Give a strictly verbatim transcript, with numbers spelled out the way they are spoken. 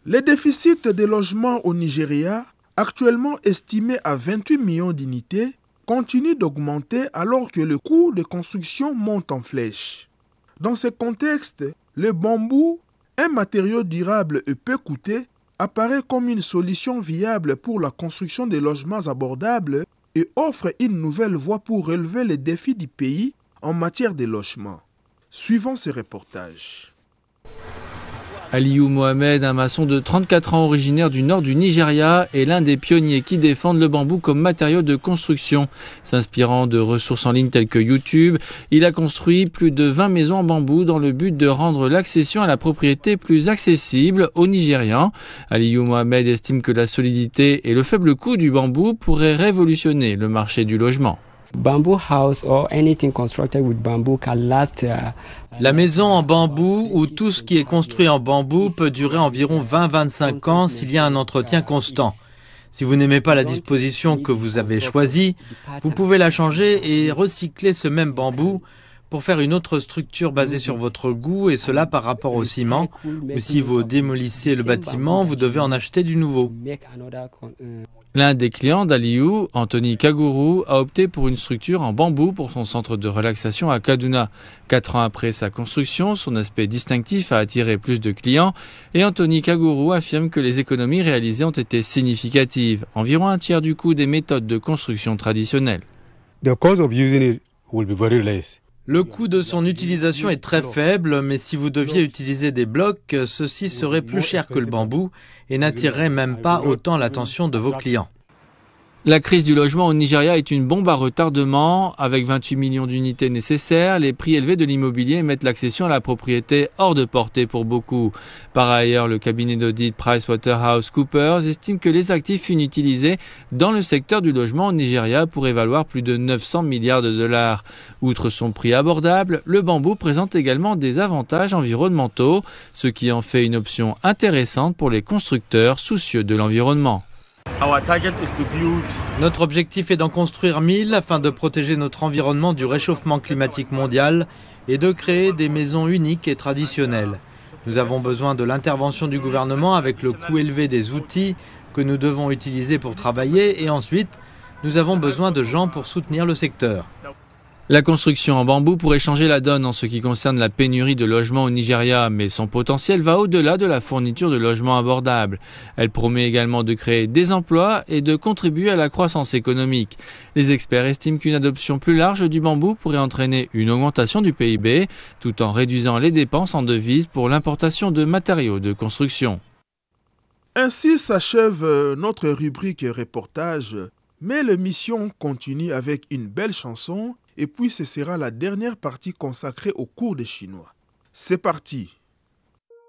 Les déficits des logements au Nigeria, actuellement estimés à vingt-huit millions d'unités, continuent d'augmenter alors que le coût de construction monte en flèche. Dans ce contexte, le bambou, un matériau durable et peu coûteux, apparaît comme une solution viable pour la construction de logements abordables et offre une nouvelle voie pour relever les défis du pays en matière de logement. Suivons ce reportage. Aliou Mohamed, un maçon de trente-quatre ans originaire du nord du Nigeria, est l'un des pionniers qui défendent le bambou comme matériau de construction. S'inspirant de ressources en ligne telles que YouTube, il a construit plus de vingt maisons en bambou dans le but de rendre l'accession à la propriété plus accessible aux Nigérians. Aliou Mohamed estime que la solidité et le faible coût du bambou pourraient révolutionner le marché du logement. Bamboo house or anything constructed with bamboo can last. Uh, La maison en bambou ou tout ce qui est construit en bambou peut durer environ vingt à vingt-cinq ans s'il y a un entretien constant. Si vous n'aimez pas la disposition que vous avez choisie, vous pouvez la changer et recycler ce même bambou pour faire une autre structure basée sur votre goût et cela par rapport au ciment. Ou si vous démolissez le bâtiment, vous devez en acheter du nouveau. L'un des clients d'Aliou, Anthony Kaguru, a opté pour une structure en bambou pour son centre de relaxation à Kaduna. Quatre ans après sa construction, son aspect distinctif a attiré plus de clients et Anthony Kaguru affirme que les économies réalisées ont été significatives, environ un tiers du coût des méthodes de construction traditionnelles. The cost of using it will be very less. Le coût de son utilisation est très faible, mais si vous deviez utiliser des blocs, ceci serait plus cher que le bambou et n'attirerait même pas autant l'attention de vos clients. La crise du logement au Nigeria est une bombe à retardement. Avec vingt-huit millions d'unités nécessaires, les prix élevés de l'immobilier mettent l'accession à la propriété hors de portée pour beaucoup. Par ailleurs, le cabinet d'audit PricewaterhouseCoopers estime que les actifs inutilisés dans le secteur du logement au Nigeria pourraient valoir plus de neuf cents milliards de dollars. Outre son prix abordable, le bambou présente également des avantages environnementaux, ce qui en fait une option intéressante pour les constructeurs soucieux de l'environnement. Notre objectif est d'en construire mille afin de protéger notre environnement du réchauffement climatique mondial et de créer des maisons uniques et traditionnelles. Nous avons besoin de l'intervention du gouvernement avec le coût élevé des outils que nous devons utiliser pour travailler et ensuite, nous avons besoin de gens pour soutenir le secteur. La construction en bambou pourrait changer la donne en ce qui concerne la pénurie de logements au Nigeria, mais son potentiel va au-delà de la fourniture de logements abordables. Elle promet également de créer des emplois et de contribuer à la croissance économique. Les experts estiment qu'une adoption plus large du bambou pourrait entraîner une augmentation du P I B, tout en réduisant les dépenses en devises pour l'importation de matériaux de construction. Ainsi s'achève notre rubrique reportage, mais l'émission continue avec une belle chanson. Et puis ce sera la dernière partie consacrée au cours des Chinois. C'est parti!